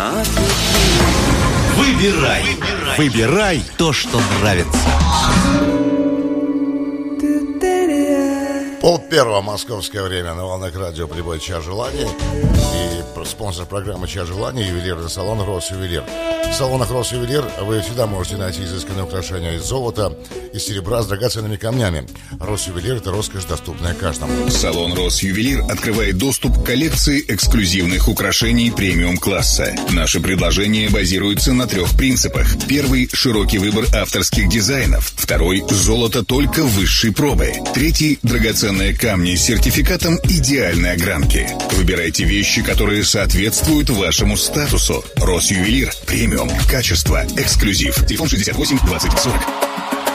Выбирай то, что нравится. 12:30 московское время. На волнах радио прибой «Час желаний». И спонсор программы «Час желаний» — ювелирный салон «Росювелир». В салонах «Росювелир» вы всегда можете найти изысканные украшения из золота и серебра с драгоценными камнями. «Росювелир» — это роскошь, доступная каждому. Салон «Росювелир» открывает доступ к коллекции эксклюзивных украшений премиум-класса. Наши предложения базируются на 3 принципах. Первый – широкий выбор авторских дизайнов. Второй – золото только высшей пробы. Третий – драгоценные камни с сертификатом идеальной огранки. Выбирайте вещи, которые соответствуют вашему статусу. «Росювелир» – премиум, качество, эксклюзив. Телефон 68 20 40.